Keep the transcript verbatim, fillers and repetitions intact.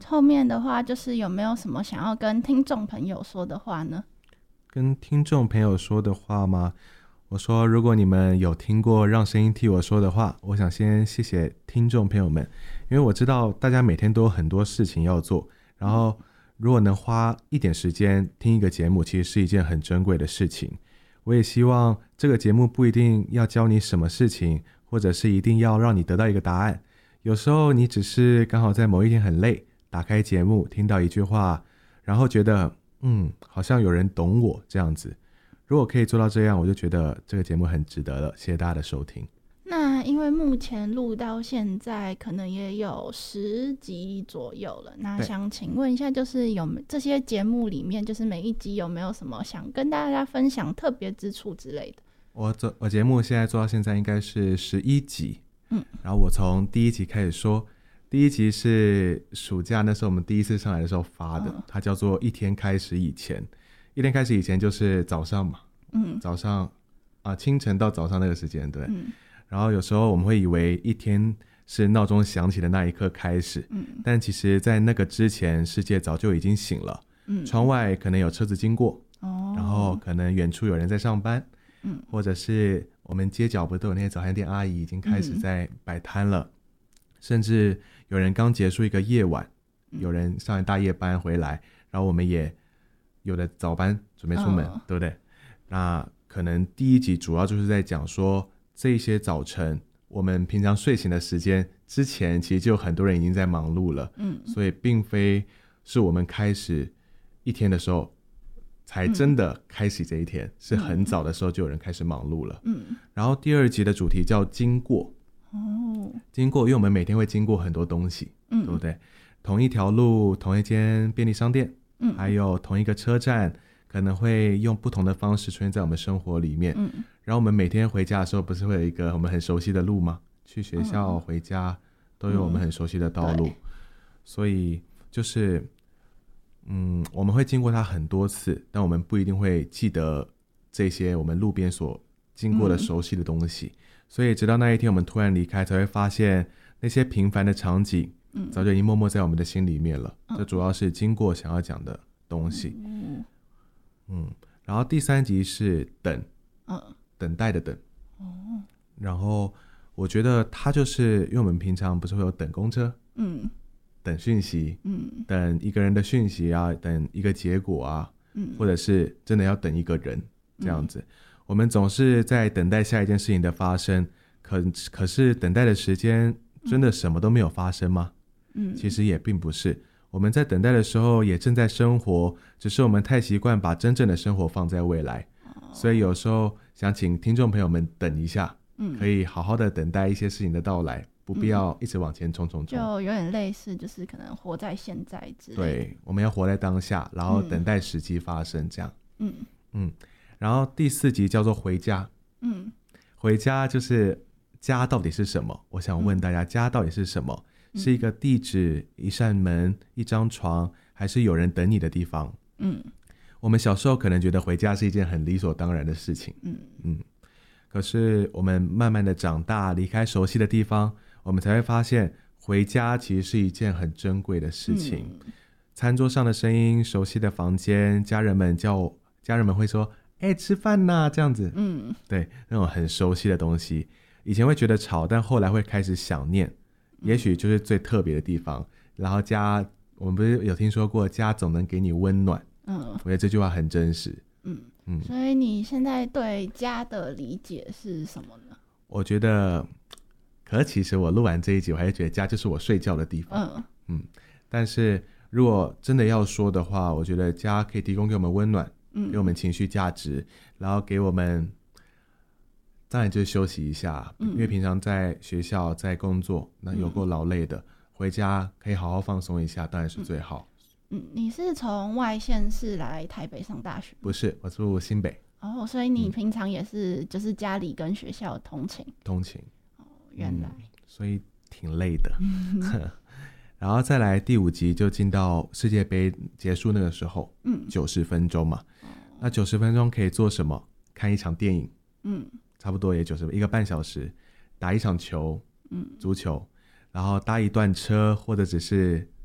后面的话就是有没有什么想要跟听众朋友说的话呢？ 跟听众朋友说的话吗？我说如果你们有听过让声音替我说的话，我想先谢谢听众朋友们，因为我知道大家每天都有很多事情要做，然后如果能花一点时间听一个节目，其实是一件很珍贵的事情。我也希望这个节目不一定要教你什么事情，或者是一定要让你得到一个答案，有时候你只是刚好在某一天很累，打开节目听到一句话，然后觉得嗯，好像有人懂我这样子。如果可以做到这样，我就觉得这个节目很值得了，谢谢大家的收听。 那因为目前录到现在可能也有十集左右了，那想请问一下，就是有这些节目里面，就是每一集有没有什么想跟大家分享特别之处之类的？ 我做我节目现在做到现在应该是十一集， 嗯， 然后我从第一集开始说，第一集是暑假那时候我们第一次上来的时候发的，嗯、它叫做一天开始以前。一天开始以前就是早上嘛，嗯，早上啊清晨到早上那个时间，对，嗯，然后有时候我们会以为一天是闹钟响起的那一刻开始，嗯，但其实在那个之前世界早就已经醒了，嗯，窗外可能有车子经过，哦，然后可能远处有人在上班，嗯，或者是我们街角不都有那些早餐店阿姨已经开始在摆摊了，嗯，甚至有人刚结束一个夜晚，有人上完大夜班回来，然后我们也有的早班准备出门，哦，对不对？那可能第一集主要就是在讲说，这些早晨我们平常睡醒的时间之前，其实就有很多人已经在忙碌了，嗯，所以并非是我们开始一天的时候才真的开始这一天，嗯，是很早的时候就有人开始忙碌了，嗯。然后第二集的主题叫经过，哦，经过，因为我们每天会经过很多东西，嗯，对不对？同一条路，同一间便利商店，嗯，还有同一个车站，可能会用不同的方式出现在我们生活里面，嗯，然后我们每天回家的时候不是会有一个我们很熟悉的路吗？去学校回家都有我们很熟悉的道路，嗯，所以就是嗯，我们会经过它很多次，但我们不一定会记得这些我们路边所经过的熟悉的东西，嗯，所以直到那一天我们突然离开，才会发现那些平凡的场景早就已经默默在我们的心里面了，嗯，这主要是经过想要讲的东西，嗯嗯，然后第三集是等，嗯，等待的等，哦，然后我觉得它就是因为我们平常不是会有等公车，嗯，等讯息，嗯，等一个人的讯息啊，等一个结果啊，嗯，或者是真的要等一个人这样子，嗯，我们总是在等待下一件事情的发生，可可是等待的时间真的什么都没有发生吗？嗯，其实也并不是，我们在等待的时候也正在生活，只是我们太习惯把真正的生活放在未来，哦，所以有时候想请听众朋友们等一下，嗯，可以好好的等待一些事情的到来，不必要一直往前冲冲冲， 就有点类似就是可能活在现在之类的， 对，我们要活在当下，然后等待时机发生这样，嗯嗯，然后第四集叫做回家，嗯，回家就是家到底是什么？我想问大家，嗯，家到底是什么？是一个地址，一扇门，一张床，还是有人等你的地方？嗯，我们小时候可能觉得回家是一件很理所当然的事情，嗯嗯，可是我们慢慢的长大，离开熟悉的地方，我们才会发现回家其实是一件很珍贵的事情，嗯，餐桌上的声音，熟悉的房间，家人们叫家人们会说哎、欸，吃饭啦这样子，嗯，对，那种很熟悉的东西，以前会觉得吵，但后来会开始想念，也许就是最特别的地方，然后家我们不是有听说过家总能给你温暖，嗯，我觉得这句话很真实， 嗯嗯，所以你现在对家的理解是什么呢？ 我觉得可是其实我录完这一集我还是觉得家就是我睡觉的地方，嗯嗯，但是如果真的要说的话，我觉得家可以提供给我们温暖，嗯，给我们情绪价值，然后给我们当然就是休息一下，嗯，因为平常在学校在工作那有够劳累的，嗯，回家可以好好放松一下当然是最好。 嗯，你是从外县市来台北上大学？ 不是，我住新北。 哦，所以你平常也是就是家里跟学校通勤？ 通勤。 哦，原来。 嗯，所以挺累的。然后再来第五集就进到世界杯结束那个时候，嗯，九十分钟嘛，哦，那九十分钟可以做什么？看一场电影，嗯，差不多也九十一个半小时，打一场球，嗯，足球，然后搭一段车，或者只是